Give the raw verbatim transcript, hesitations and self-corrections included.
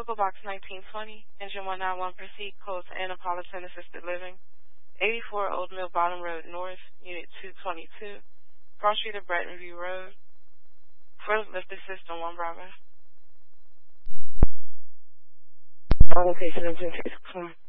Vocal Box nineteen twenty, Engine one ninety-one, proceed code to Annapolitan Assisted Living, eighty-four Old Mill Bottom Road North, Unit two twenty-two, Cross Street of Breton View Road. First lifted system, one Bravo. All location of